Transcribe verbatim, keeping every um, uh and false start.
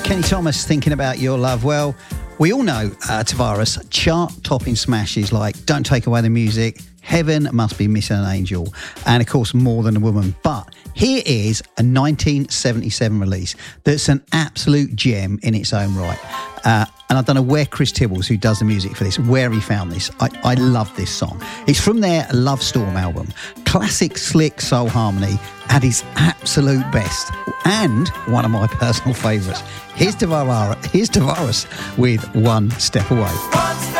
Kenny Thomas, Thinking About Your Love. Well, we all know uh, Tavares chart-topping smashes like Don't Take Away the Music, Heaven Must Be Missing an Angel, and of course More Than a Woman. But here is a nineteen seventy-seven release that's an absolute gem in its own right. Uh, and I don't know where Chris Tibbles, who does the music for this, where he found this. I, I love this song. It's from their Love Storm album. Classic, slick soul harmony at his absolute best. And one of my personal favourites. Here's Tavares, here's Tavares with One Step Away. One step